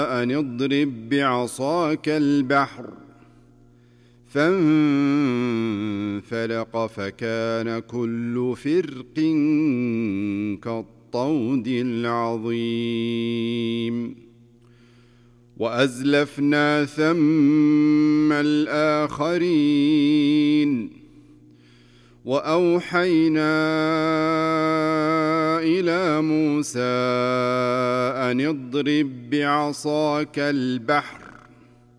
أن اضرب بعصاك البحر فانفلق فكان كل فرق كالطود العظيم وأزلفنا ثم الآخرين وأوحينا إلى موسى أن اضرب بعصاك البحر